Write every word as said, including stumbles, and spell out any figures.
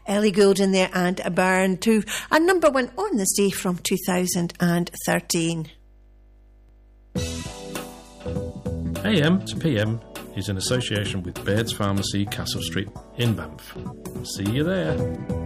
Ellie Goulding there and a Burn to a number one on this day from two thousand thirteen. A M to P M is in association with Baird's Pharmacy, Castle Street in Banff. See you there.